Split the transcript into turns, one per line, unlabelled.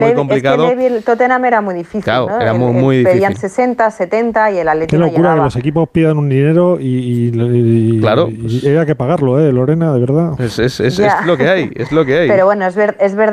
muy complicado.
Es que el Tottenham era muy difícil,
claro,
¿no?
era muy difícil.
Pedían 60, 70 y el Atlético
Qué
no
locura que
llegaba.
los equipos pidan un dinero
Claro,
y haya que pagarlo, Lorena, de verdad.
Es lo que hay, es lo que hay.
Pero bueno, es verdad